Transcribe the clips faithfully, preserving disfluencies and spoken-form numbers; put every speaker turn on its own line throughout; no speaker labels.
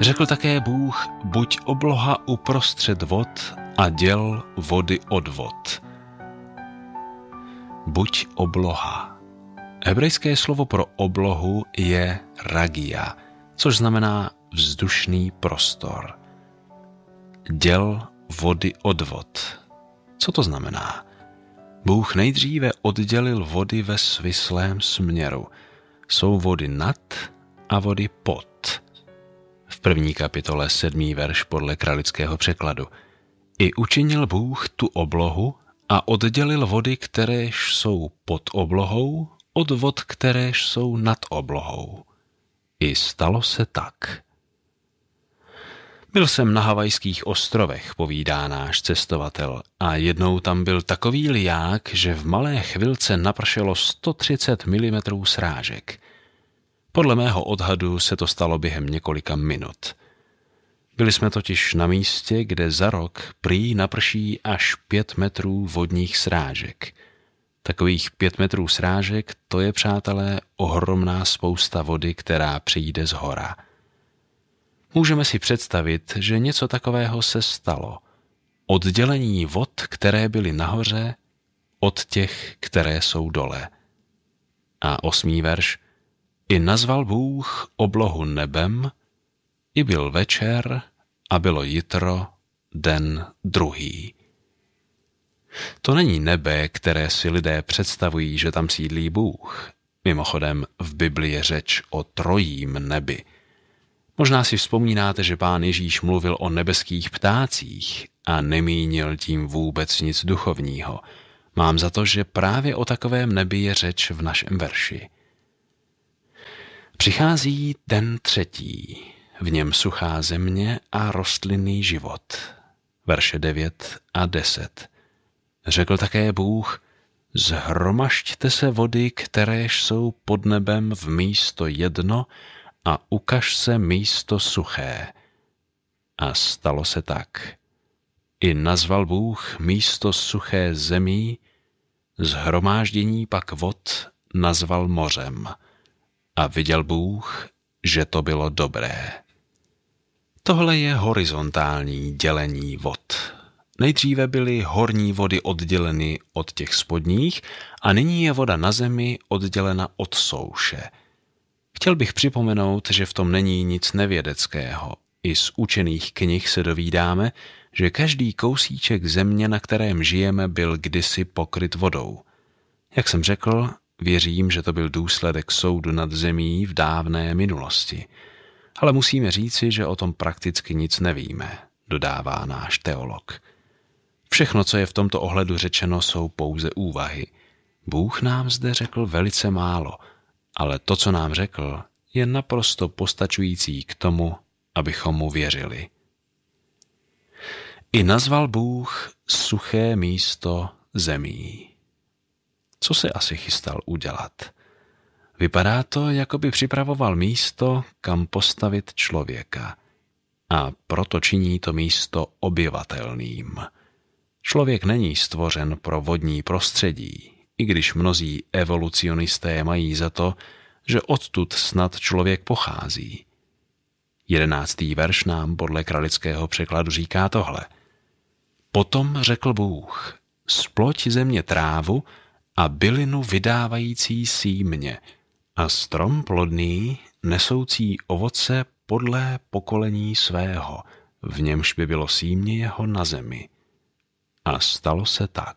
Řekl také Bůh, buď obloha uprostřed vod a děl vody od vod. Buď obloha. Hebrejské slovo pro oblohu je ragia, což znamená vzdušný prostor. Děl vody od vod. Co to znamená? Bůh nejdříve oddělil vody ve svislém směru. Jsou vody nad a vody pod. V první kapitole sedmý verš podle kralického překladu. I učinil Bůh tu oblohu a oddělil vody, kteréž jsou pod oblohou, od vod, kteréž jsou nad oblohou. I stalo se tak. Byl jsem na Havajských ostrovech, povídá náš cestovatel, a jednou tam byl takový liják, že v malé chvilce napršelo sto třicet milimetrů srážek. Podle mého odhadu se to stalo během několika minut. Byli jsme totiž na místě, kde za rok prý naprší až pět metrů vodních srážek. Takových pět metrů srážek, to je, přátelé, ohromná spousta vody, která přijde z hora. Můžeme si představit, že něco takového se stalo. Oddělení vod, které byly nahoře, od těch, které jsou dole. A osmý verš. I nazval Bůh oblohu nebem, i byl večer a bylo jitro, den druhý. To není nebe, které si lidé představují, že tam sídlí Bůh. Mimochodem, v Bibli je řeč o trojím nebi. Možná si vzpomínáte, že Pán Ježíš mluvil o nebeských ptácích a nemínil tím vůbec nic duchovního. Mám za to, že právě o takovém nebi je řeč v našem verši. Přichází den třetí, v něm suchá země a rostlinný život. Verše devět a deset. Řekl také Bůh, zhromažďte se vody, kteréž jsou pod nebem v místo jedno a ukaž se místo suché. A stalo se tak. I nazval Bůh místo suché zemí, zhromáždění pak vod nazval mořem. A viděl Bůh, že to bylo dobré. Tohle je horizontální dělení vod. Nejdříve byly horní vody odděleny od těch spodních a nyní je voda na zemi oddělena od souše. Chtěl bych připomenout, že v tom není nic nevědeckého. I z učených knih se dovídáme, že každý kousíček země, na kterém žijeme, byl kdysi pokryt vodou. Jak jsem řekl, věřím, že to byl důsledek soudu nad zemí v dávné minulosti. Ale musíme říci, že o tom prakticky nic nevíme, dodává náš teolog. Všechno, co je v tomto ohledu řečeno, jsou pouze úvahy. Bůh nám zde řekl velice málo, ale to, co nám řekl, je naprosto postačující k tomu, abychom mu věřili. I nazval Bůh suché místo zemí. Co se asi chystal udělat? Vypadá to, jako by připravoval místo, kam postavit člověka. A proto činí to místo obyvatelným. Člověk není stvořen pro vodní prostředí, i když mnozí evolucionisté mají za to, že odtud snad člověk pochází. Jedenáctý verš nám podle kralického překladu říká tohle. Potom řekl Bůh, sploť země trávu a bylinu vydávající símě a strom plodný, nesoucí ovoce podle pokolení svého, v němž by bylo símě jeho na zemi. A stalo se tak.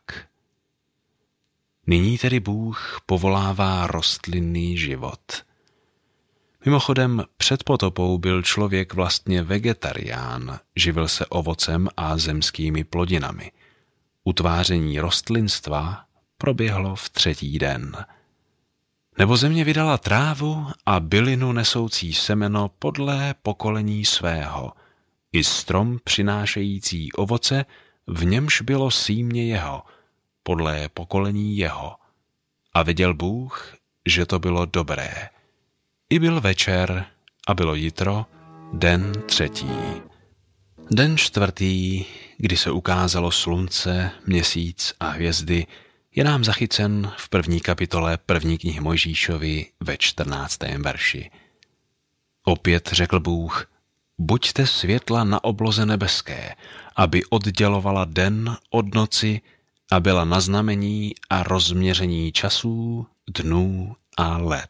Nyní tedy Bůh povolává rostlinný život. Mimochodem, před potopou byl člověk vlastně vegetarián, živil se ovocem a zemskými plodinami. Utváření rostlinstva proběhlo v třetí den. Nebo země vydala trávu a bylinu nesoucí semeno podle pokolení svého, i strom přinášející ovoce, v němž bylo símě jeho, podle pokolení jeho. A viděl Bůh, že to bylo dobré. I byl večer a bylo jitro, den třetí. Den čtvrtý, kdy se ukázalo slunce, měsíc a hvězdy, je nám zachycen v první kapitole první knihy Mojžíšovi ve čtrnáctém verši. Opět řekl Bůh, buďte světla na obloze nebeské, aby oddělovala den od noci a byla na znamení a rozměření časů, dnů a let.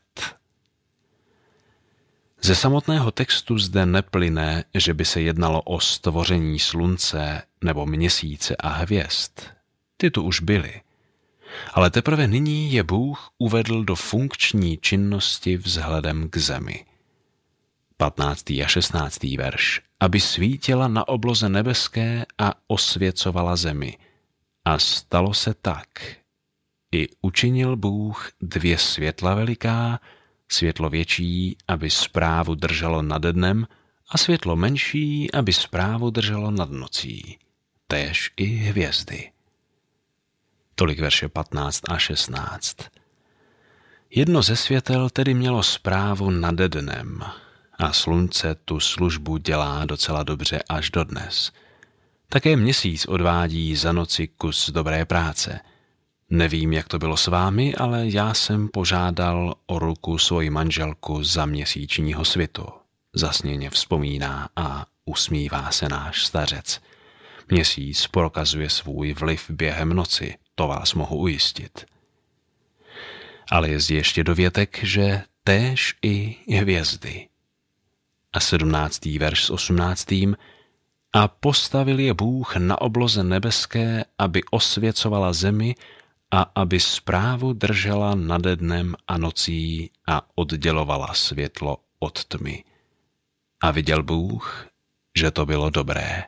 Ze samotného textu zde neplyne, že by se jednalo o stvoření slunce nebo měsíce a hvězd. Ty tu už byly. Ale teprve nyní je Bůh uvedl do funkční činnosti vzhledem k zemi. patnáctý a šestnáctý verš. Aby svítila na obloze nebeské a osvěcovala zemi. A stalo se tak. I učinil Bůh dvě světla veliká, světlo větší, aby správu drželo nad dnem, a světlo menší, aby správu drželo nad nocí. Též i hvězdy. Tolik verše patnáct a šestnáct. Jedno ze světel tedy mělo správu nad dnem a slunce tu službu dělá docela dobře až dodnes. Také měsíc odvádí za noci kus dobré práce. Nevím, jak to bylo s vámi, ale já jsem požádal o ruku svoji manželku za měsíčního svitu. Zasněně vzpomíná a usmívá se náš stařec. Měsíc prokazuje svůj vliv během noci, to vás mohu ujistit. Ale je zde ještě dovětek, že též i hvězdy. A sedmnáctý verš s osmnáctým. A postavil je Bůh na obloze nebeské, aby osvěcovala zemi a aby správu držela nade dnem a nocí a oddělovala světlo od tmy. A viděl Bůh, že to bylo dobré.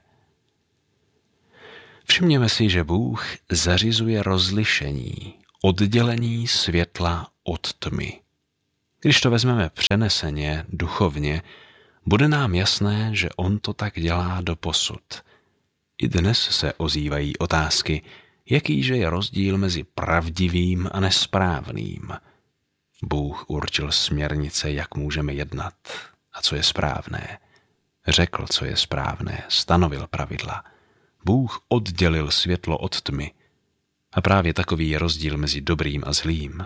Všimněme si, že Bůh zařizuje rozlišení, oddělení světla od tmy. Když to vezmeme přeneseně, duchovně, bude nám jasné, že on to tak dělá doposud. I dnes se ozývají otázky, jakýže je rozdíl mezi pravdivým a nesprávným. Bůh určil směrnice, jak můžeme jednat a co je správné. Řekl, co je správné, stanovil pravidla. Bůh oddělil světlo od tmy a právě takový je rozdíl mezi dobrým a zlým.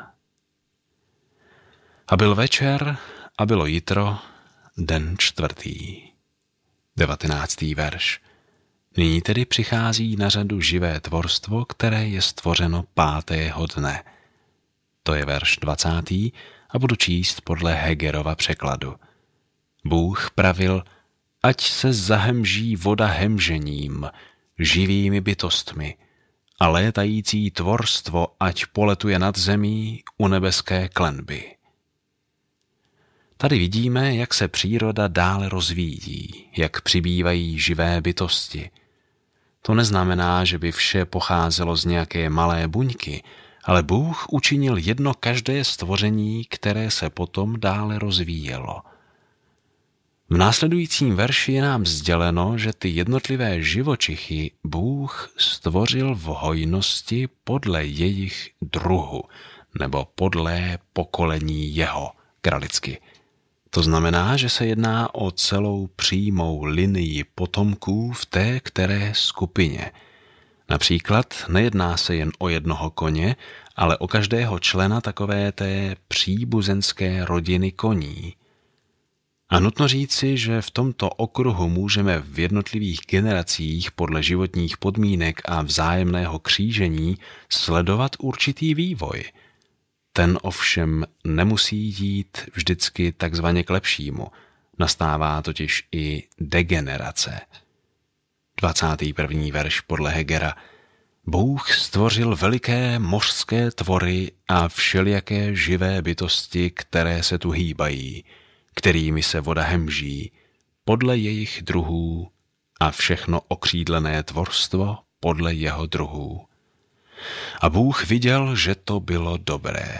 A byl večer a bylo jitro, den čtvrtý. Devatenáctý verš. Nyní tedy přichází na řadu živé tvorstvo, které je stvořeno pátého dne. To je verš dvacátý a budu číst podle Hegerova překladu. Bůh pravil, ať se zahemží voda hemžením, živými bytostmi, a létající tvorstvo ať poletuje nad zemí u nebeské klenby. Tady vidíme, jak se příroda dále rozvíjí, jak přibývají živé bytosti. To neznamená, že by vše pocházelo z nějaké malé buňky, ale Bůh učinil jedno každé stvoření, které se potom dále rozvíjelo. V následujícím verši je nám sděleno, že ty jednotlivé živočichy Bůh stvořil v hojnosti podle jejich druhu, nebo podle pokolení jeho, kralicky. To znamená, že se jedná o celou přímou linii potomků v té které skupině. Například nejedná se jen o jednoho koně, ale o každého člena takové té příbuzenské rodiny koní. A nutno říci, že v tomto okruhu můžeme v jednotlivých generacích podle životních podmínek a vzájemného křížení sledovat určitý vývoj. Ten ovšem nemusí jít vždycky takzvaně k lepšímu. Nastává totiž i degenerace. dvacátý první verš podle Hegera. Bůh stvořil veliké mořské tvory a všelijaké živé bytosti, které se tu hýbají, kterými se voda hemží, podle jejich druhů a všechno okřídlené tvorstvo podle jeho druhů. A Bůh viděl, že to bylo dobré.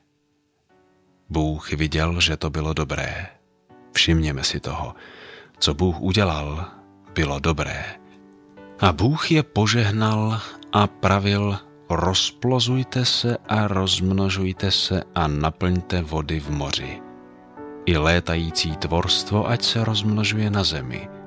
Bůh viděl, že to bylo dobré. Všimněme si toho. Co Bůh udělal, bylo dobré. A Bůh je požehnal a pravil, rozplozujte se a rozmnožujte se a naplňte vody v moři. I létající tvorstvo, ať se rozmnožuje na zemi.